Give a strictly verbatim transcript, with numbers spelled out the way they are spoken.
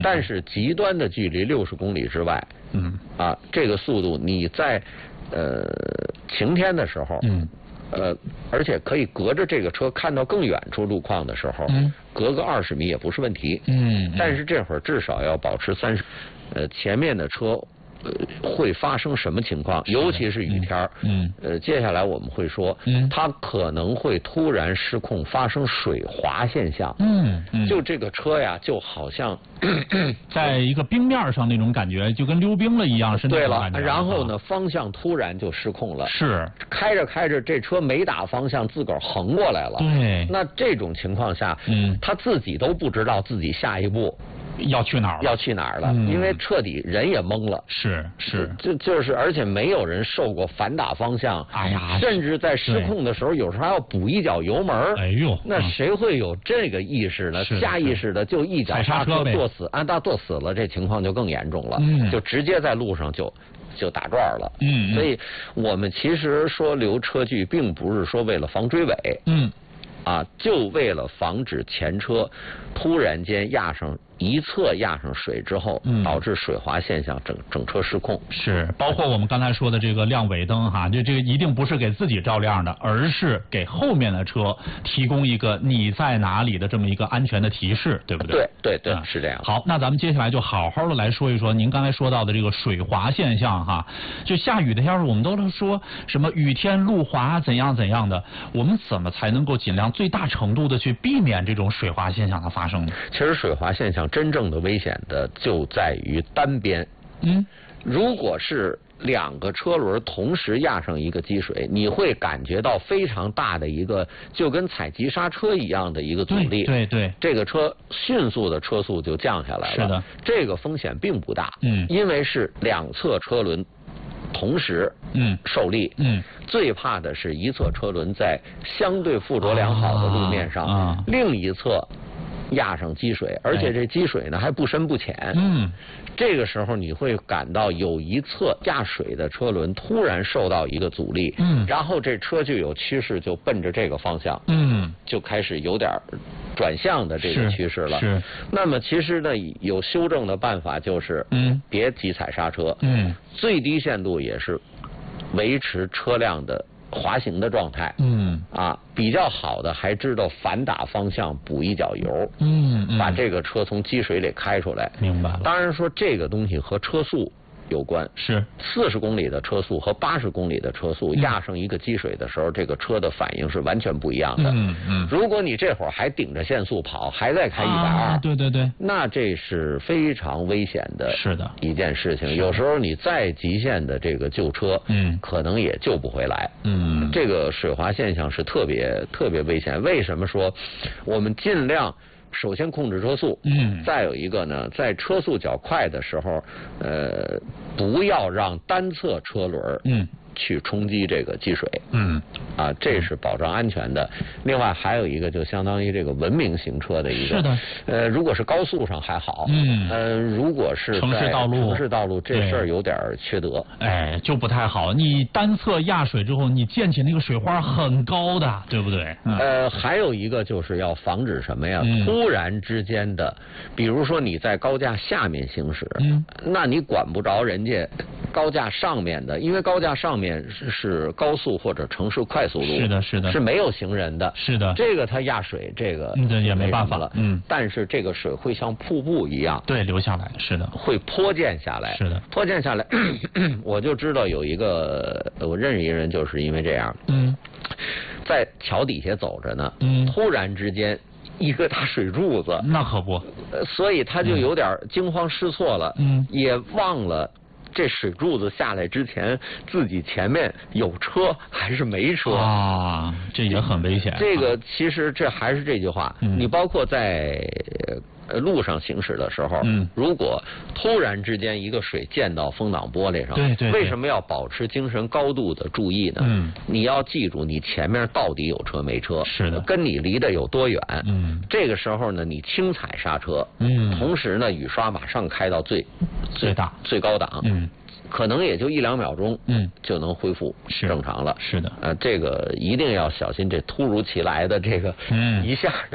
但是极端的距离六十公里之外， 嗯啊，这个速度你在呃晴天的时候， 嗯呃，而且可以隔着这个车看到更远处路况的时候， 嗯， 隔个二十米也不是问题。 嗯， 但是这会儿至少要保持三十，呃，前面的车。呃，会发生什么情况？尤其是雨天嗯， 呃，接下来我们会说， 嗯， 它可能会突然失控，发生水滑现象。 嗯嗯， 就这个车呀，就好像在一个冰面上那种感觉，就跟溜冰了一样，是那对了。 种感觉。 然后呢，方向突然就失控了。 是， 开着开着，这车没打方向，自个儿横过来了。 对。 那这种情况下， 嗯， 他自己都不知道自己下一步。 要去哪儿？ 要去哪儿了？ 嗯、 因为彻底人也懵了。 是是， 就就是，而且没有人受过反打方向。 哎呀， 甚至在失控的时候，有时候还要补一脚油门。 哎呦， 那谁会有这个意识呢？下意识的就一脚刹车跺死，啊，那跺死了，这情况就更严重了。 嗯， 就直接在路上就就打转了。 嗯， 所以我们其实说留车距，并不是说为了防追尾。 嗯。 啊，就为了防止前车突然间压上一侧压上水之后， 嗯、 导致水滑现象，整整车失控。 是，包括我们刚才说的这个亮尾灯哈，就这个一定不是给自己照亮的，而是给后面的车提供一个你在哪里的这么一个安全的提示，对不对？ 对对对， 嗯、 是这样。 好，那咱们接下来就好好的来说一说您刚才说到的这个水滑现象哈。就下雨的天儿，我们都是说什么雨天路滑怎样怎样的，我们怎么才能够尽量最大程度的去避免这种水滑现象的发生呢？ 其实水滑现象真正的危险的就在于单边。 嗯， 如果是两个车轮同时压上一个积水，你会感觉到非常大的一个就跟踩急刹车一样的一个阻力。 对对对， 这个车迅速的车速就降下来了。 是的， 这个风险并不大。 嗯， 因为是两侧车轮同时嗯受力。 嗯， 最怕的是一侧车轮在相对附着良好的路面上， 啊啊、 另一侧压上积水，而且这积水呢还不深不浅。 嗯， 这个时候你会感到有一侧压水的车轮突然受到一个阻力， 嗯， 然后这车就有趋势就奔着这个方向， 嗯， 就开始有点转向的这个趋势了。 是。是那么其实呢，有修正的办法就是， 嗯， 别急踩刹车， 嗯， 最低限度也是维持车辆的滑行的状态。 嗯， 啊，比较好的还知道反打方向补一脚油。 嗯，嗯把这个车从积水里开出来。 明白了。 当然说这个东西和车速有关。 是四十公里的车速和八十公里的车速， 嗯、 压上一个积水的时候，这个车的反应是完全不一样的。 嗯嗯。 如果你这会儿还顶着限速跑，还在开一百二， 对对对， 那这是非常危险的。 是的， 一件事情。有时候你再极限的这个救车， 嗯， 可能也救不回来。 嗯， 这个水滑现象是特别特别危险。为什么说我们尽量？首先控制车速， 嗯， 再有一个呢，在车速较快的时候，呃，不要让单侧车轮， 嗯， 去冲击这个积水， 嗯， 啊，这是保障安全的。另外还有一个就相当于这个文明行车的一个， 是的， 呃，如果是高速上还好， 嗯， 呃，如果是城市道路， 城市道路这事儿有点缺德， 哎，就不太好。你单侧压水之后，你溅起那个水花很高的，对不对？ 嗯、呃，还有一个就是要防止什么呀？ 嗯、 突然之间的，比如说你在高架下面行驶， 嗯， 那你管不着人家高架上面的，因为高架上面是是高速或者城市快速路， 是的，是的， 是没有行人的， 是的， 这个它压水，这个嗯，也没办法了， 嗯， 但是这个水会像瀑布一样， 对，流下来，是的， 会泼溅下来， 是的， 泼溅下来，我就知道有一个，我认识一个人，就是因为这样， 嗯， 在桥底下走着呢， 嗯， 突然之间一个大水柱子， 那可不， 呃，所以他就有点惊慌失措了， 嗯， 也忘了。这水柱子下来之前，自己前面有车还是没车啊？这也很危险。 这个其实这还是这句话， 嗯、 你包括在路上行驶的时候， 嗯， 如果突然之间一个水溅到风挡玻璃上， 对 对, 对， 为什么要保持精神高度的注意呢？ 嗯， 你要记住你前面到底有车没车， 是的， 跟你离得有多远。 嗯， 这个时候呢，你轻踩刹车， 嗯， 同时呢，雨刷马上开到最最大最高档， 嗯。 可能也就一两秒钟， 嗯， 就能恢复正常了。 是的， 呃，这个一定要小心，这突如其来的这个， 嗯， 一下。